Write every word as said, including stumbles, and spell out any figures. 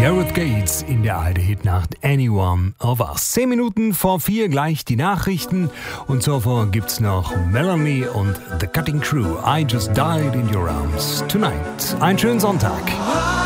Gareth Gates in der Alte-Hit-Nacht Any One of Us. Zehn Minuten vor vier gleich die Nachrichten und zuvor gibt's noch Melanie und The Cutting Crew. I Just Died in Your Arms Tonight. Einen schönen Sonntag.